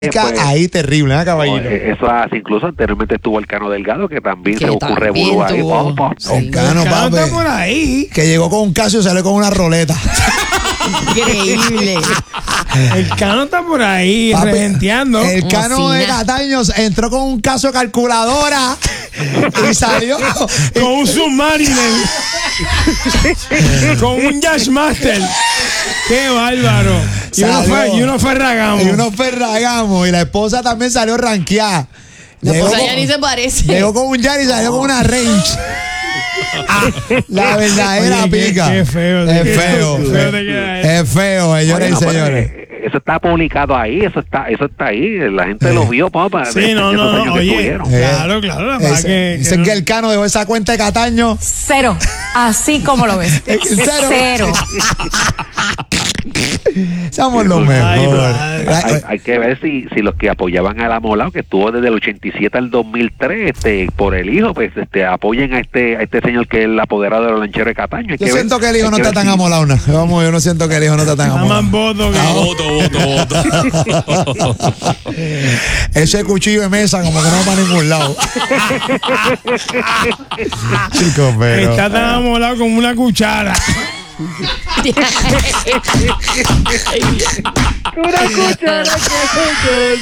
Pues, ahí terrible, ¿eh, caballito? Eso hace, incluso anteriormente estuvo el Cano Delgado, que también Que se ocurre también bulú ahí. tuvo, sí. El Cano, papi, está por ahí. que llegó con un Casio y salió con una roleta. Increíble. El Cano está por ahí, Papi, regenteando. El Cano Como si de nada. Cataño entró con un caso calculadora y salió Con un Submariner. Con un Jazzmaster. Qué bárbaro. Salió. Y uno Ferragamo. y unos Ferragamo, y la esposa también salió ranqueada. La Llegó esposa con- ya ni se parece. Llegó con un Yari y salió con una Range. La verdadera Oye, pica. qué feo. Es feo. Qué feo te queda eso. Es feo, señoras y Oye, no, pero, señores. eso está publicado ahí, eso está ahí. La gente lo vio, papá. Sí, no, esos años que oye. estuvieron. Claro. La verdad Dicen no- que el Cano dejó esa cuenta de Cataño. Cero. Así como lo ves. Cero. Cero. Somos los Ay, mejores. madre. Hay que ver si los que apoyaban al Amolao, que estuvo desde el 87 al 2003, por el hijo, pues apoyen a este señor que es el apoderado de los lancheros de Cataño. Hay Yo que siento ver- que el hijo hay no que está ver tan si- amolado. No. Vamos, yo no siento que el hijo no está tan Está más amolado. voto que. Voto. Ese cuchillo de mesa como que no va para ningún lado. Chicos, pero... Está tan amolado como una cuchara. Una cuchara que